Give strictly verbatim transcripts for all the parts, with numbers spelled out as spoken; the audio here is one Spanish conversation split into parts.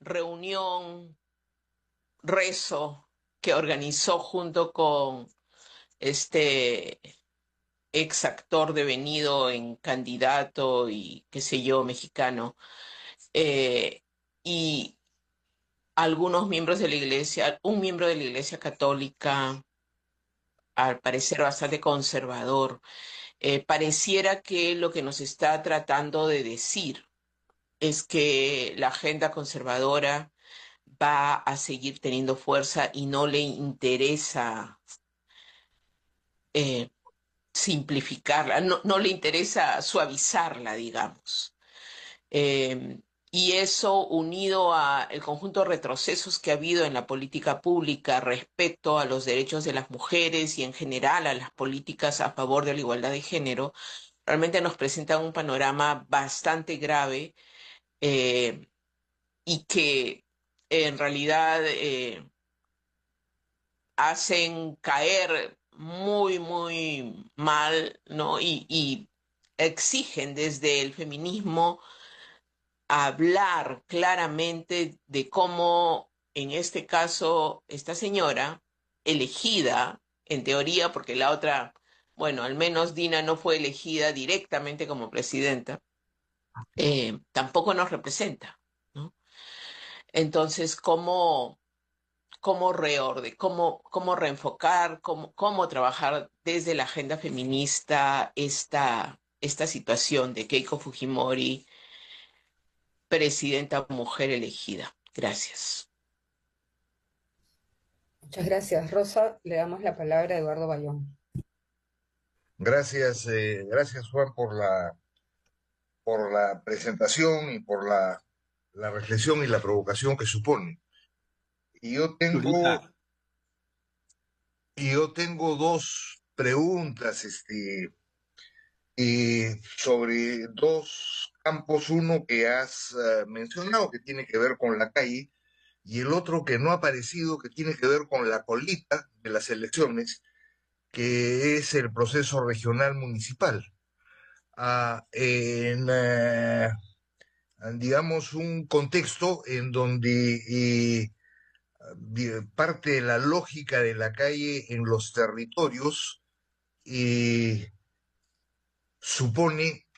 reunión, rezo, que organizó junto con este ex actor devenido en candidato y qué sé yo, mexicano, eh, y algunos miembros de la iglesia, un miembro de la iglesia católica, al parecer bastante conservador. Eh, pareciera que lo que nos está tratando de decir es que la agenda conservadora va a seguir teniendo fuerza y no le interesa eh, simplificarla, no, no le interesa suavizarla, digamos. Eh, y eso unido a el conjunto de retrocesos que ha habido en la política pública respecto a los derechos de las mujeres y en general a las políticas a favor de la igualdad de género, realmente nos presenta un panorama bastante grave, eh, y que en realidad eh, hacen caer muy, muy mal, ¿no? Y, y exigen desde el feminismo hablar claramente de cómo, en este caso, esta señora, elegida, en teoría, porque la otra, bueno, al menos Dina no fue elegida directamente como presidenta, eh, tampoco nos representa, ¿no? Entonces, ¿cómo, cómo reorde, cómo, cómo reenfocar, cómo, cómo trabajar desde la agenda feminista esta, esta situación de Keiko Fujimori, presidenta mujer elegida? Gracias. Muchas gracias, Rosa. Le damos la palabra a Eduardo Bayón. Gracias, eh, gracias Juan por la, por la presentación y por la, la reflexión y la provocación que supone. Y yo tengo, Zulita, y yo tengo dos preguntas, este, eh, sobre dos campos, uno que has eh, mencionado que tiene que ver con la calle y el otro que no ha aparecido que tiene que ver con la colita de las elecciones, que es el proceso regional municipal. Ah, en, eh, digamos, un contexto en donde eh, parte de la lógica de la calle en los territorios eh, supone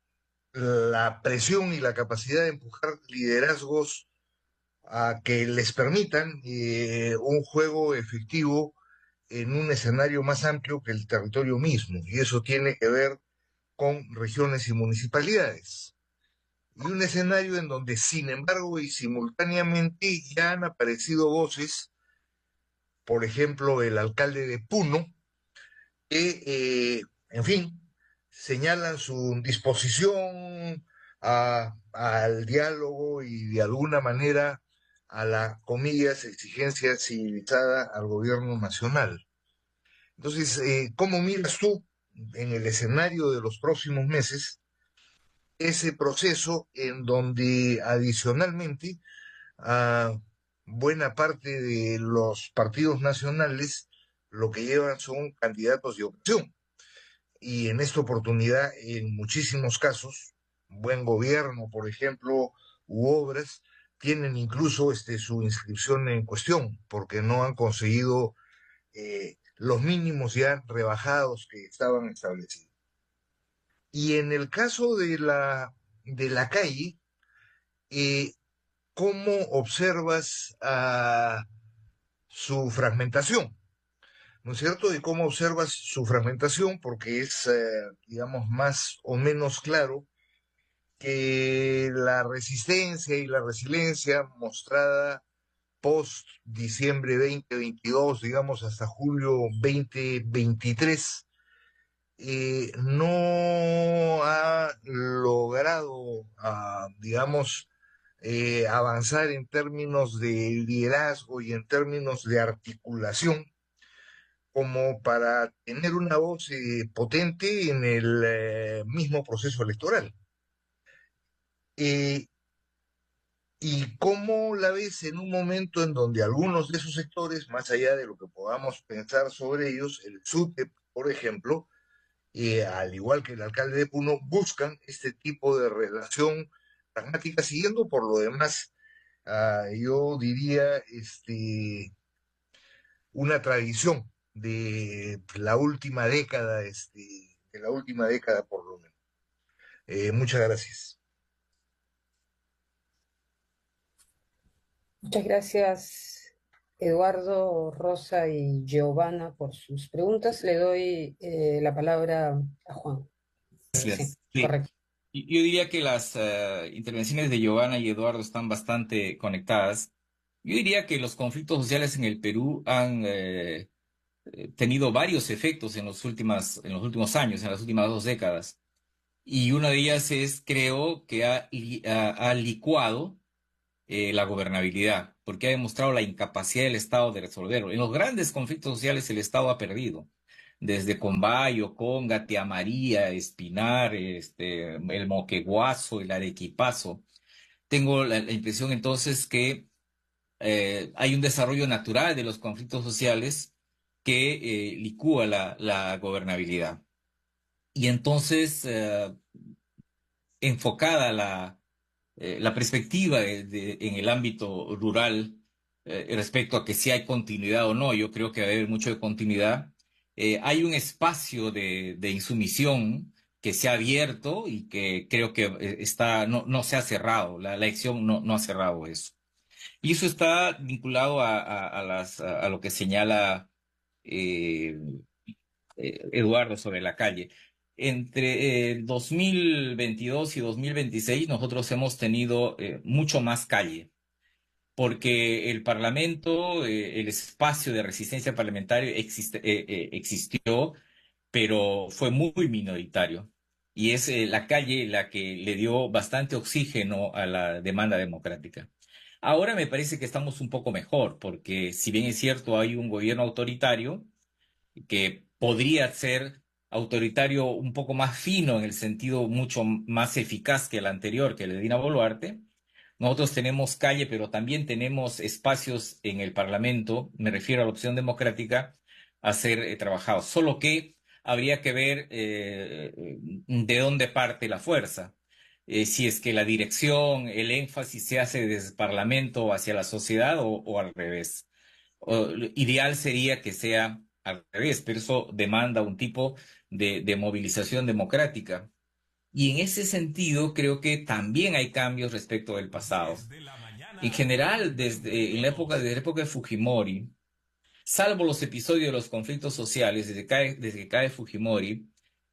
la presión y la capacidad de empujar liderazgos a que les permitan eh, un juego efectivo en un escenario más amplio que el territorio mismo, y eso tiene que ver con regiones y municipalidades. Y un escenario en donde, sin embargo, y simultáneamente ya han aparecido voces, por ejemplo, el alcalde de Puno, que, eh, en fin, señalan su disposición a, al diálogo y de alguna manera a la, comillas, exigencia civilizada al gobierno nacional. Entonces, eh, ¿cómo miras tú en el escenario de los próximos meses ese proceso en donde adicionalmente a buena parte de los partidos nacionales lo que llevan son candidatos de opción? Y en esta oportunidad, en muchísimos casos, buen gobierno, por ejemplo, u obras, tienen incluso este, su inscripción en cuestión, porque no han conseguido eh, los mínimos ya rebajados que estaban establecidos. Y en el caso de la, de la calle, eh, ¿cómo observas a su fragmentación? ¿No es cierto? ¿Y cómo observas su fragmentación? Porque es, eh, digamos, más o menos claro que la resistencia y la resiliencia mostrada post diciembre veinte veintidós, digamos, hasta julio veinte veintitrés, eh, no ha logrado, ah, digamos, eh, avanzar en términos de liderazgo y en términos de articulación como para tener una voz eh, potente en el eh, mismo proceso electoral. Eh, ¿Y cómo la ves en un momento en donde algunos de esos sectores, más allá de lo que podamos pensar sobre ellos, el SUTEP, por ejemplo, eh, al igual que el alcalde de Puno, buscan este tipo de relación pragmática, siguiendo por lo demás a, yo diría, este, una tradición de la última década, este, de la última década por lo menos. Eh, muchas gracias. Muchas gracias, Eduardo, Rosa y Giovanna, por sus preguntas. Le doy eh, la palabra a Juan. Sí, Gracias. Sí. correcto. Y- Yo diría que las eh, intervenciones de Giovanna y Eduardo están bastante conectadas. Yo diría que los conflictos sociales en el Perú han eh, eh, tenido varios efectos en los últimas, en los últimos años, en las últimas dos décadas. Y una de ellas es, creo, que ha, li- ha- ha licuado eh, la gobernabilidad, porque ha demostrado la incapacidad del Estado de resolverlo. En los grandes conflictos sociales el Estado ha perdido, desde Combayo, Conga, Tía María, Espinar, este, el Moqueguazo, el Arequipazo. Tengo la, la impresión entonces que eh, hay un desarrollo natural de los conflictos sociales que eh, licúa la, la gobernabilidad. Y entonces, eh, enfocada la eh, la perspectiva de- de- en el ámbito rural eh, respecto a que si hay continuidad o no, yo creo que va a haber mucho de continuidad. Eh, hay un espacio de, de insumisión que se ha abierto y que creo que eh, está, no, no se ha cerrado, la, la elección no, no ha cerrado eso. Y eso está vinculado a, a, a las, a, a lo que señala eh, eh, Eduardo sobre la calle. Entre el dos mil veintidós y dos mil veintiséis nosotros hemos tenido eh, mucho más calle, porque el Parlamento, eh, el espacio de resistencia parlamentaria existe- eh, eh, existió, pero fue muy minoritario. Y es eh, la calle la que le dio bastante oxígeno a la demanda democrática. Ahora me parece que estamos un poco mejor, porque si bien es cierto, hay un gobierno autoritario, que podría ser autoritario un poco más fino en el sentido mucho más eficaz que el anterior, que el de Dina Boluarte. Nosotros tenemos calle, pero también tenemos espacios en el Parlamento, me refiero a la opción democrática, a ser eh, trabajados. Solo que habría que ver eh, de dónde parte la fuerza. Eh, si es que la dirección, el énfasis se hace desde el Parlamento hacia la sociedad o, o al revés. O, lo ideal sería que sea al revés, pero eso demanda un tipo de, de movilización democrática. Y en ese sentido, creo que también hay cambios respecto del pasado. En general, desde en la época, desde la época de Fujimori, salvo los episodios de los conflictos sociales, desde, cae- desde que cae Fujimori,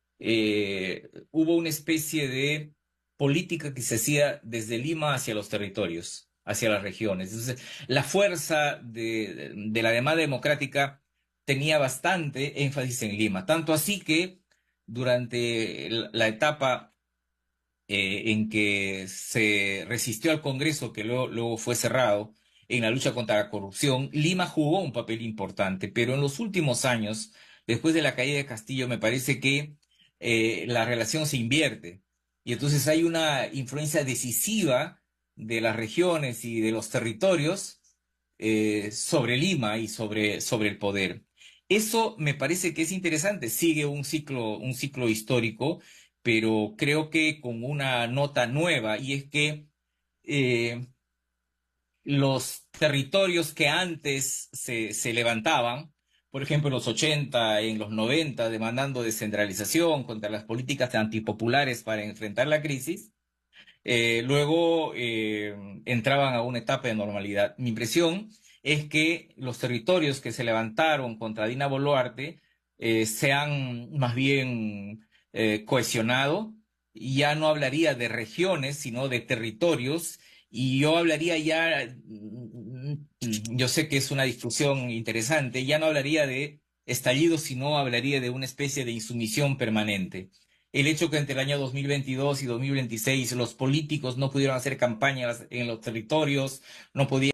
eh, hubo una especie de política que se hacía desde Lima hacia los territorios, hacia las regiones. Entonces, la fuerza de, de la demanda democrática tenía bastante énfasis en Lima, tanto así que durante la la etapa eh, en que se resistió al Congreso, que luego, luego fue cerrado, en la lucha contra la corrupción, Lima jugó un papel importante, pero en los últimos años, después de la caída de Castillo, me parece que eh, la relación se invierte y entonces hay una influencia decisiva de las regiones y de los territorios eh, sobre Lima y sobre, sobre el poder. Eso me parece que es interesante, sigue un ciclo, un ciclo histórico, pero creo que con una nota nueva, y es que eh, los territorios que antes se, se levantaban, por ejemplo, en los ochenta, en los noventa, demandando descentralización contra las políticas antipopulares para enfrentar la crisis, eh, luego eh, entraban a una etapa de normalidad. Mi impresión es que los territorios que se levantaron contra Dina Boluarte eh, se han más bien eh, cohesionado. Y ya no hablaría de regiones, sino de territorios. Y yo hablaría ya, mm, yo sé que es una discusión interesante, ya no hablaría de estallido, sino hablaría de una especie de insumisión permanente. El hecho que entre el año dos mil veintidós y dos mil veintiséis los políticos no pudieron hacer campañas en los territorios, no podían